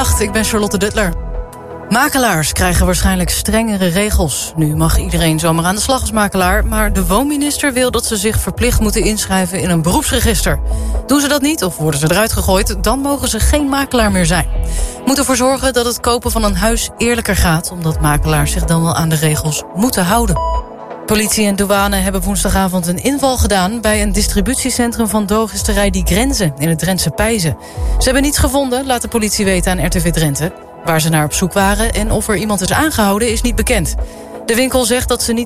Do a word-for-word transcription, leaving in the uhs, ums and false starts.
Goedenacht, ik ben Charlotte Duttler. Makelaars krijgen waarschijnlijk strengere regels. Nu mag iedereen zomaar aan de slag als makelaar, maar de woonminister wil dat ze zich verplicht moeten inschrijven in een beroepsregister. Doen ze dat niet of worden ze eruit gegooid, dan mogen ze geen makelaar meer zijn. Moet ervoor zorgen dat het kopen van een huis eerlijker gaat, omdat makelaars zich dan wel aan de regels moeten houden. Politie en douane hebben woensdagavond een inval gedaan bij een distributiecentrum van drogisterij Die Grenzen in het Drentse Peijzen. Ze hebben niets gevonden, laat de politie weten aan R T V Drenthe. Waar ze naar op zoek waren en of er iemand is aangehouden is niet bekend. De winkel zegt dat ze niet